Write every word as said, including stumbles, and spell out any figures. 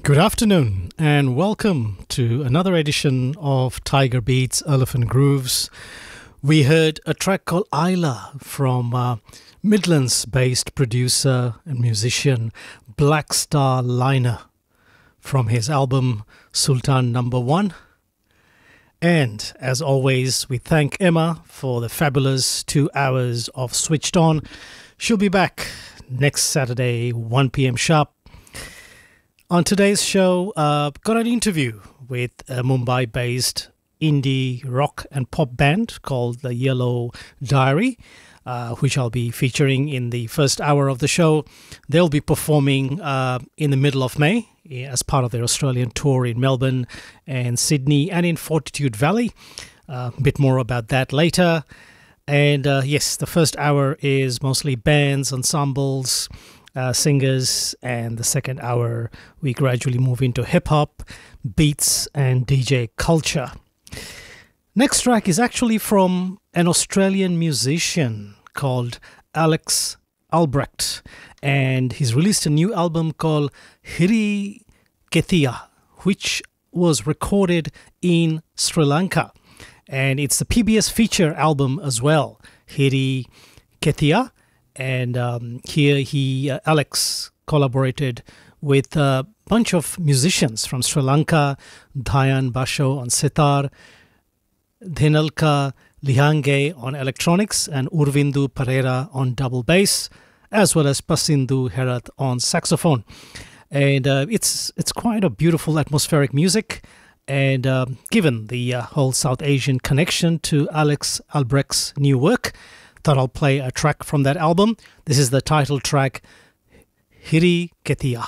Good afternoon and welcome to another edition of Tiger Beats Elephant Grooves. We heard a track called Isla from uh, Midlands-based producer and musician Black Star Liner from his album Sultan Number One. And as always, we thank Emma for the fabulous two hours of Switched On. She'll be back next Saturday, one p.m. sharp. On today's show, uh, got an interview with a Mumbai-based indie rock and pop band called the Yellow Diary, uh, which I'll be featuring in the first hour of the show. They'll be performing uh, in the middle of May as part of their Australian tour in Melbourne and Sydney and in Fortitude Valley. Uh, a bit more about that later. And uh, yes, the first hour is mostly bands, ensembles, Uh, singers, and the second hour we gradually move into hip-hop, beats and D J culture. Next track is actually from an Australian musician called Alex Albrecht, and he's released a new album called Hiri Kethia, which was recorded in Sri Lanka, and it's the P B S feature album as well, Hiri Kethia. And um, here he, uh, Alex, collaborated with a bunch of musicians from Sri Lanka, Dhayan Basho on sitar, Dhenalka Lihange on electronics, and Urvindu Pereira on double bass, as well as Pasindu Herath on saxophone. And uh, it's it's quite a beautiful atmospheric music. And uh, given the uh, whole South Asian connection to Alex Albrecht's new work, thought I'll play a track from that album. This is the title track, Hiri Kethia.